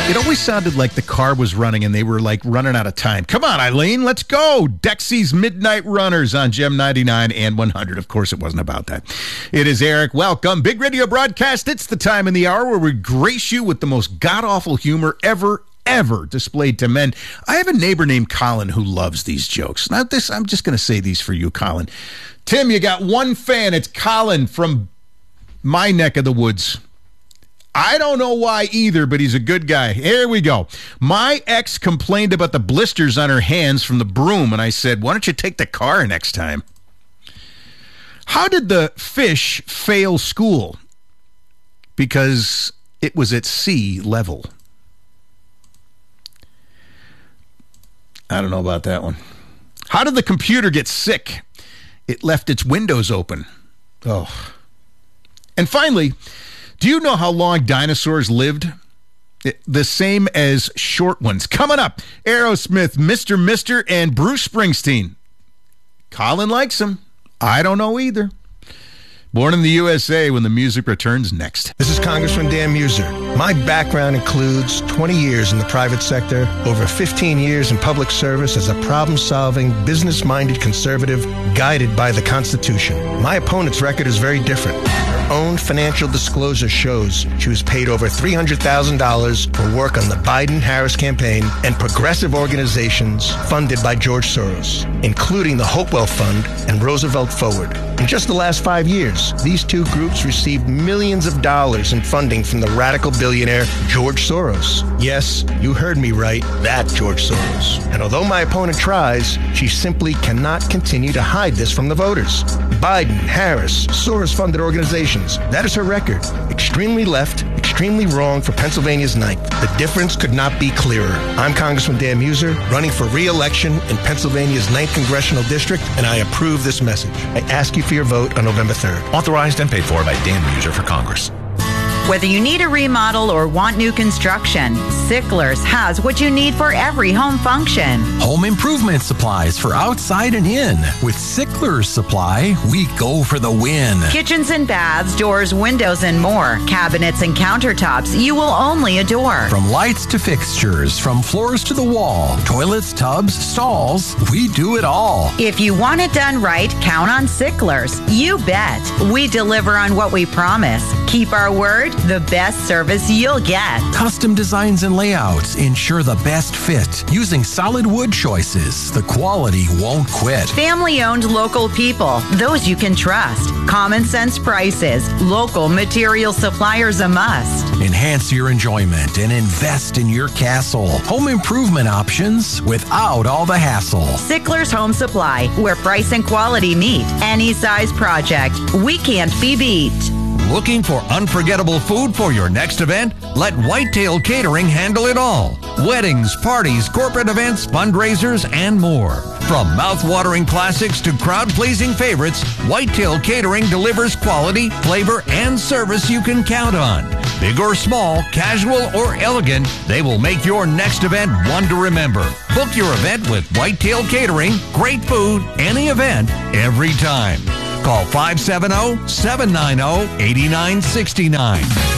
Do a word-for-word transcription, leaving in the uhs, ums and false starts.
It always sounded like the car was running and they were like running out of time. Come on, Eileen, let's go. Dexy's Midnight Runners on Gem ninety-nine and one hundred. Of course, it wasn't about that. It is Eric. Welcome. Big radio broadcast. It's the time in the hour where we grace you with the most god-awful humor ever, ever displayed to men. I have a neighbor named Colin who loves these jokes. Now, this, I'm just going to say these for you, Colin. Tim, you got one fan. It's Colin from my neck of the woods. I don't know why either, but he's a good guy. Here we go. My ex complained about the blisters on her hands from the broom, and I said, why don't you take the car next time? How did the fish fail school? Because it was at sea level. I don't know about that one. How did the computer get sick? It left its windows open. Oh. And finally, do you know how long dinosaurs lived? It, the same as short ones. Coming up, Aerosmith, Mister Mister, and Bruce Springsteen. Colin likes them. I don't know either. Born in the U S A when the music returns next. This is Congressman Dan Muser. My background includes twenty years in the private sector, over fifteen years in public service as a problem-solving, business-minded conservative guided by the Constitution. My opponent's record is very different. Her own financial disclosure shows she was paid over three hundred thousand dollars for work on the Biden-Harris campaign and progressive organizations funded by George Soros, including the Hopewell Fund and Roosevelt Forward. In just the last five years, these two groups received millions of dollars in funding from the radical billionaire George Soros. Yes, you heard me right, that George Soros. And although my opponent tries, she simply cannot continue to hide this from the voters. Biden, Harris, Soros-funded organizations, that is her record. Extremely left, extremely wrong for Pennsylvania's ninth. The difference could not be clearer. I'm Congressman Dan Muser, running for re-election in Pennsylvania's ninth Congressional District, and I approve this message. I ask you for your vote on November third. Authorized and paid for by Dan Muser for Congress. Whether you need a remodel or want new construction, Sickler's has what you need for every home function. Home improvement supplies for outside and in. With Sickler's Supply, we go for the win. Kitchens and baths, doors, windows, and more. Cabinets and countertops you will only adore. From lights to fixtures, from floors to the wall, toilets, tubs, stalls, we do it all. If you want it done right, count on Sickler's. You bet. We deliver on what we promise. Keep our word. The best service you'll get. Custom designs and layouts ensure the best fit. Using solid wood choices, the quality won't quit. Family-owned local people, those you can trust. Common sense prices. Local material suppliers a must. Enhance your enjoyment and invest in your castle. Home improvement options without all the hassle. Sickler's Home Supply, where price and quality meet. Any size project, we can't be beat. Looking for unforgettable food for your next event? Let Whitetail Catering handle it all. Weddings, parties, corporate events, fundraisers, and more. From mouth-watering classics to crowd-pleasing favorites, Whitetail Catering delivers quality, flavor, and service you can count on. Big or small, casual or elegant, they will make your next event one to remember. Book your event with Whitetail Catering. Great food, any event, every time. Call five seven zero, seven nine zero, eight nine six nine.